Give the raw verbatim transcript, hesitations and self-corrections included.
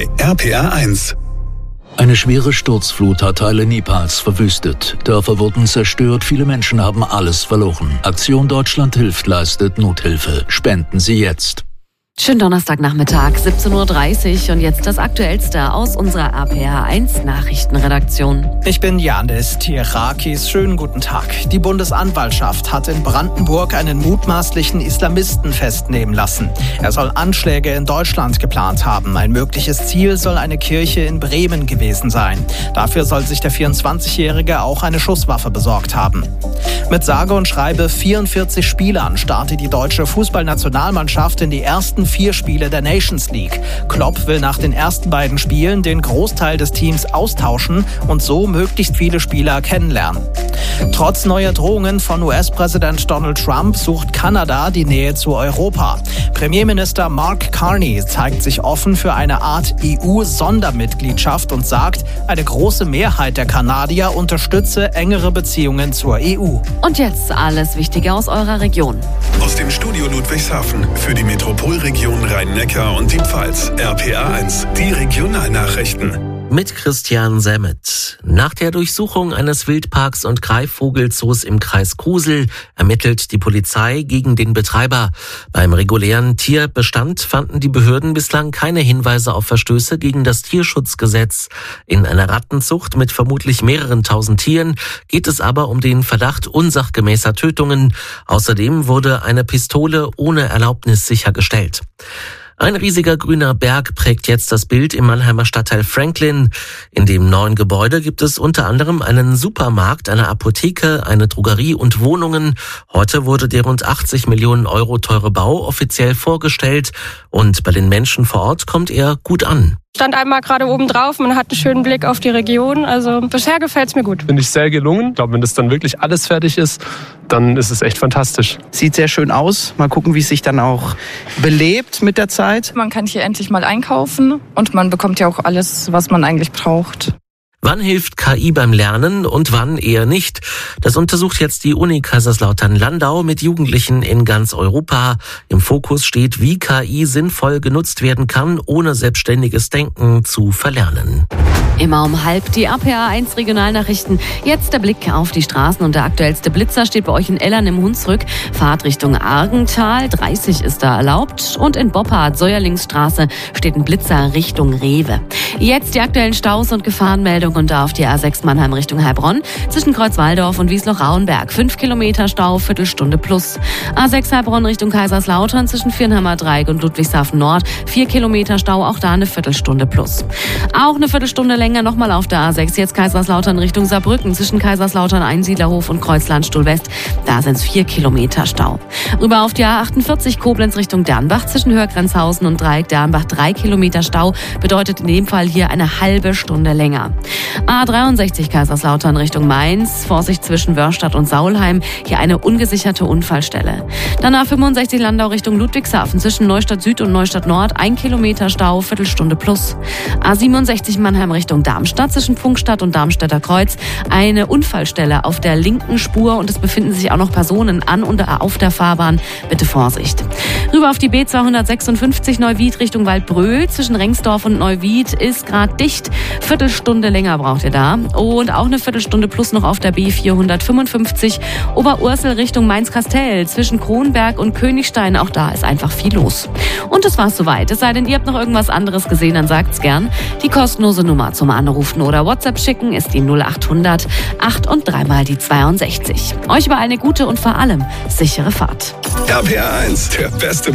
R P R eins. Eine schwere Sturzflut hat Teile Nepals verwüstet. Dörfer wurden zerstört, viele Menschen haben alles verloren. Aktion Deutschland hilft leistet Nothilfe. Spenden Sie jetzt. Schönen Donnerstagnachmittag, siebzehn Uhr dreißig und jetzt das Aktuellste aus unserer R P R eins Nachrichtenredaktion. Ich bin Janis Tirakis. Schönen guten Tag. Die Bundesanwaltschaft hat in Brandenburg einen mutmaßlichen Islamisten festnehmen lassen. Er soll Anschläge in Deutschland geplant haben. Ein mögliches Ziel soll eine Kirche in Bremen gewesen sein. Dafür soll sich der vierundzwanzigjährige auch eine Schusswaffe besorgt haben. Mit sage und schreibe vierundvierzig Spielern startet die deutsche Fußballnationalmannschaft in die ersten vier Spiele der Nations League. Klopp will nach den ersten beiden Spielen den Großteil des Teams austauschen und so möglichst viele Spieler kennenlernen. Trotz neuer Drohungen von U S-Präsident Donald Trump sucht Kanada die Nähe zu Europa. Premierminister Mark Carney zeigt sich offen für eine Art E U-Sondermitgliedschaft und sagt, eine große Mehrheit der Kanadier unterstütze engere Beziehungen zur E U. Und jetzt alles Wichtige aus eurer Region. Aus dem Studio Ludwigshafen für die Metropolregion Rhein-Neckar und die Pfalz. R P R eins, die Regionalnachrichten. Mit Christian Semmet. Nach der Durchsuchung eines Wildparks und Greifvogelzoos im Kreis Kusel ermittelt die Polizei gegen den Betreiber. Beim regulären Tierbestand fanden die Behörden bislang keine Hinweise auf Verstöße gegen das Tierschutzgesetz. In einer Rattenzucht mit vermutlich mehreren tausend Tieren geht es aber um den Verdacht unsachgemäßer Tötungen. Außerdem wurde eine Pistole ohne Erlaubnis sichergestellt. Ein riesiger grüner Berg prägt jetzt das Bild im Mannheimer Stadtteil Franklin. In dem neuen Gebäude gibt es unter anderem einen Supermarkt, eine Apotheke, eine Drogerie und Wohnungen. Heute wurde der rund achtzig Millionen Euro teure Bau offiziell vorgestellt und bei den Menschen vor Ort kommt er gut an. Stand einmal gerade oben drauf, man hat einen schönen Blick auf die Region. Also bisher gefällt es mir gut. Finde ich sehr gelungen. Ich glaube, wenn das dann wirklich alles fertig ist, dann ist es echt fantastisch. Sieht sehr schön aus. Mal gucken, wie es sich dann auch belebt mit der Zeit. Man kann hier endlich mal einkaufen und man bekommt ja auch alles, was man eigentlich braucht. Wann hilft K I beim Lernen und wann eher nicht? Das untersucht jetzt die Uni Kaiserslautern-Landau mit Jugendlichen in ganz Europa. Im Fokus steht, wie K I sinnvoll genutzt werden kann, ohne selbstständiges Denken zu verlernen. Immer um halb die R P R eins Regionalnachrichten. Jetzt der Blick auf die Straßen und der aktuellste Blitzer steht bei euch in Ellern im Hunsrück. Fahrt Richtung Argental, dreißig ist da erlaubt. Und in Boppard, Säuerlingsstraße, steht ein Blitzer Richtung Rewe. Jetzt die aktuellen Staus und Gefahrenmeldungen und auf die A sechs Mannheim Richtung Heilbronn. Zwischen Kreuzwaldorf und Wiesloch-Rauenberg. fünf Kilometer Stau, Viertelstunde plus. A sechs Heilbronn Richtung Kaiserslautern zwischen Viernheimer Dreieck und Ludwigshafen Nord. vier Kilometer Stau, auch da eine Viertelstunde plus. Auch eine Viertelstunde länger nochmal auf der A sechs, jetzt Kaiserslautern Richtung Saarbrücken, zwischen Kaiserslautern Einsiedlerhof und Kreuzlandstuhl West, da sind es vier Kilometer Stau. Rüber auf die A achtundvierzig Koblenz Richtung Dernbach, zwischen Hörgrenzhausen und Dreieck Dernbach, drei Kilometer Stau, bedeutet in dem Fall hier eine halbe Stunde länger. A dreiundsechzig Kaiserslautern Richtung Mainz, Vorsicht zwischen Wörstadt und Saulheim, hier eine ungesicherte Unfallstelle. Dann A fünfundsechzig Landau Richtung Ludwigshafen, zwischen Neustadt Süd und Neustadt Nord, ein Kilometer Stau, Viertelstunde plus. A siebenundsechzig Mannheim Richtung Darmstadt, zwischen Pfungstadt und Darmstädter Kreuz, eine Unfallstelle auf der linken Spur und es befinden sich auch noch Personen an und auf der Fahrbahn. Bitte Vorsicht. Rüber auf die B zweihundertsechsundfünfzig Neuwied Richtung Waldbröl, zwischen Rengsdorf und Neuwied ist gerade dicht. Viertelstunde länger braucht ihr da. Und auch eine Viertelstunde plus noch auf der B vierhundertfünfundfünfzig Oberursel Richtung Mainz-Kastell, zwischen Kronberg und Königstein. Auch da ist einfach viel los. Und das war's soweit. Es sei denn, ihr habt noch irgendwas anderes gesehen, dann sagt's gern. Die kostenlose Nummer zum Anrufen oder WhatsApp schicken ist die null achthundert acht und dreimal die zweiundsechzig. Euch über eine gute und vor allem sichere Fahrt. R P R eins, der beste